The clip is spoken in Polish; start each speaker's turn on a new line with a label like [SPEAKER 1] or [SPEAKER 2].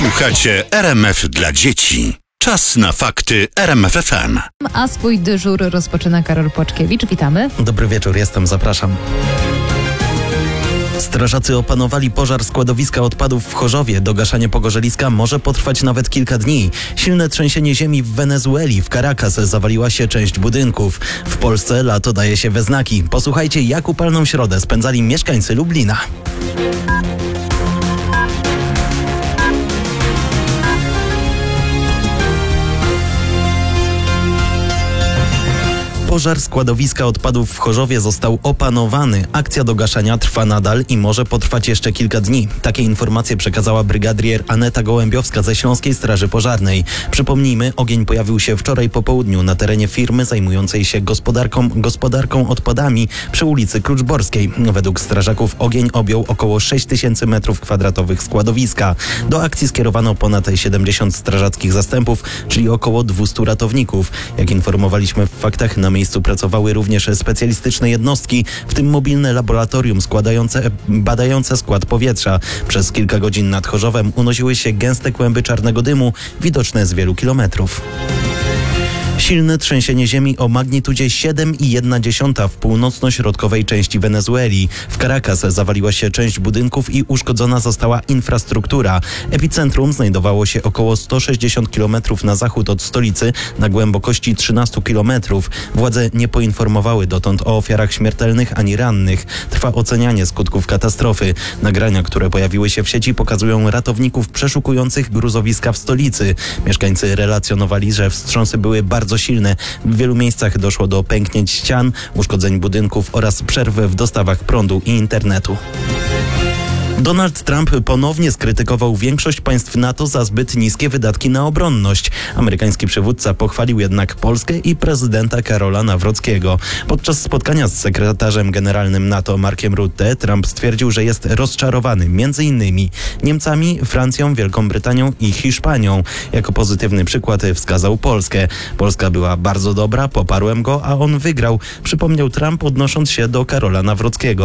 [SPEAKER 1] Słuchacie RMF dla dzieci. Czas na fakty RMF FM.
[SPEAKER 2] A swój dyżur rozpoczyna Karol Płaczkiewicz. Witamy.
[SPEAKER 3] Dobry wieczór, jestem, zapraszam. Strażacy opanowali pożar składowiska odpadów w Chorzowie. Dogaszanie pogorzeliska może potrwać nawet kilka dni. Silne trzęsienie ziemi w Wenezueli. W Caracas zawaliła się część budynków. W Polsce lato daje się we znaki. Posłuchajcie, jak upalną środę spędzali mieszkańcy Lublina. Pożar składowiska odpadów w Chorzowie został opanowany. Akcja do gaszenia trwa nadal i może potrwać jeszcze kilka dni. Takie informacje przekazała brygadier Aneta Gołębiowska ze Śląskiej Straży Pożarnej. Przypomnijmy, ogień pojawił się wczoraj po południu na terenie firmy zajmującej się gospodarką odpadami przy ulicy Kluczborskiej. Według strażaków ogień objął około 6000 m2 składowiska. Do akcji skierowano ponad 70 strażackich zastępów, czyli około 200 ratowników. Jak informowaliśmy w faktach, na miejscu pracowały również specjalistyczne jednostki, w tym mobilne laboratorium badające skład powietrza. Przez kilka godzin nad Chorzowem unosiły się gęste kłęby czarnego dymu, widoczne z wielu kilometrów. Silne trzęsienie ziemi o magnitudzie 7,1 w północno-środkowej części Wenezueli. W Caracas zawaliła się część budynków i uszkodzona została infrastruktura. Epicentrum znajdowało się około 160 km na zachód od stolicy, na głębokości 13 km. Władze nie poinformowały dotąd o ofiarach śmiertelnych ani rannych. Trwa ocenianie skutków katastrofy. Nagrania, które pojawiły się w sieci, pokazują ratowników przeszukujących gruzowiska w stolicy. Mieszkańcy relacjonowali, że wstrząsy były bardzo silne. W wielu miejscach doszło do pęknięć ścian, uszkodzeń budynków oraz przerw w dostawach prądu i internetu. Donald Trump ponownie skrytykował większość państw NATO za zbyt niskie wydatki na obronność. Amerykański przywódca pochwalił jednak Polskę i prezydenta Karola Nawrockiego. Podczas spotkania z sekretarzem generalnym NATO Markiem Rutte Trump stwierdził, że jest rozczarowany m.in. Niemcami, Francją, Wielką Brytanią i Hiszpanią. Jako pozytywny przykład wskazał Polskę. Polska była bardzo dobra, poparłem go, a on wygrał, przypomniał Trump, odnosząc się do Karola Nawrockiego.